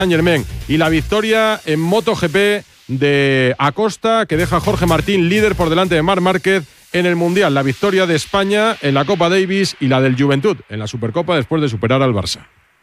Saint-Germain. Y la victoria en MotoGP de Acosta, que deja a Jorge Martín líder por delante de Marc Márquez en el Mundial. La victoria de España en la Copa Davis y la del Juventud en la Supercopa después de superar al Barça.